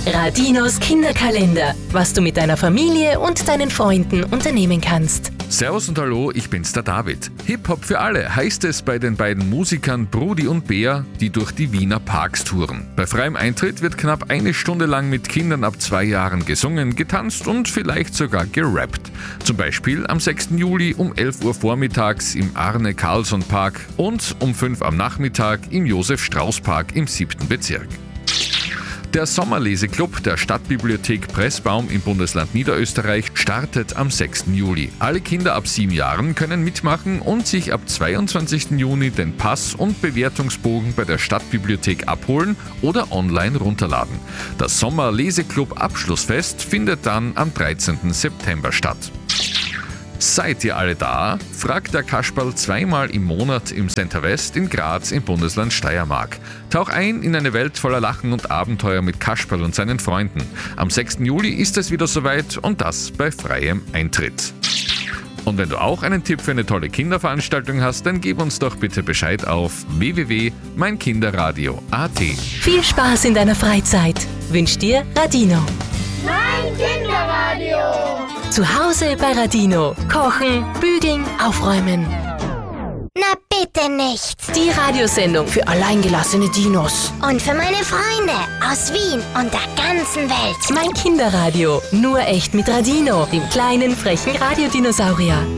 Radinos Kinderkalender, was du mit deiner Familie und deinen Freunden unternehmen kannst. Servus und hallo, ich bin's, der David. Hip-Hop für alle heißt es bei den beiden Musikern Brudi und Bär, die durch die Wiener Parks touren. Bei freiem Eintritt wird knapp eine Stunde lang mit Kindern ab 2 Jahren gesungen, getanzt und vielleicht sogar gerappt. Zum Beispiel am 6. Juli um 11 Uhr vormittags im Arne-Carlsson-Park und um 5 am Nachmittag im Josef-Strauß-Park im 7. Bezirk. Der Sommerleseklub der Stadtbibliothek Pressbaum im Bundesland Niederösterreich startet am 6. Juli. Alle Kinder ab 7 Jahren können mitmachen und sich ab 22. Juni den Pass und Bewertungsbogen bei der Stadtbibliothek abholen oder online runterladen. Das Sommerleseklub Abschlussfest findet dann am 13. September statt. Seid ihr alle da? Fragt der Kasperl 2-mal im Monat im Center West in Graz im Bundesland Steiermark. Tauch ein in eine Welt voller Lachen und Abenteuer mit Kasperl und seinen Freunden. Am 6. Juli ist es wieder soweit und das bei freiem Eintritt. Und wenn du auch einen Tipp für eine tolle Kinderveranstaltung hast, dann gib uns doch bitte Bescheid auf www.meinkinderradio.at. Viel Spaß in deiner Freizeit wünscht dir Radino. Mein Kinderradio! Zu Hause bei Radino. Kochen, bügeln, aufräumen. Na bitte nicht! Die Radiosendung für alleingelassene Dinos. Und für meine Freunde aus Wien und der ganzen Welt. Mein Kinderradio. Nur echt mit Radino, dem kleinen, frechen Radiodinosaurier.